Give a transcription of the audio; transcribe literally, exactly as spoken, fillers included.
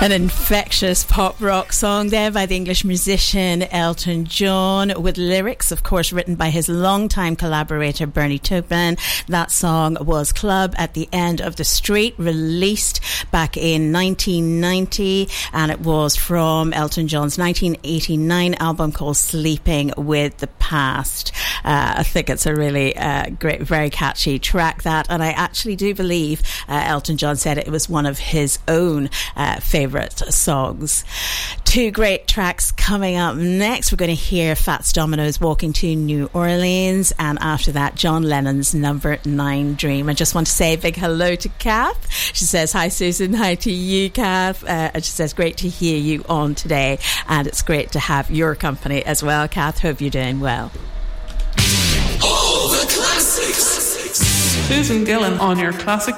An infectious pop rock song there by the English musician Elton John, with lyrics, of course, written by his longtime collaborator Bernie Taupin. That song was Club at the End of the Street, released back in nineteen ninety, and it was from Elton John's nineteen eighty-nine album called Sleeping with the Past. Uh, I think it's a really uh, great, very catchy track, that, and I actually do believe uh, Elton John said it was one of his own uh, favourite songs. Two great tracks coming up next. We're going to hear Fats Domino's Walking to New Orleans, and after that John Lennon's Number Nine Dream. I just want to say a big hello to Kath. She says hi Susan, hi to you Kath, uh, and she says great to hear you on today, and it's great to have your company as well, Kath. Hope you're doing well. All the classics. Susan Gillan on your classic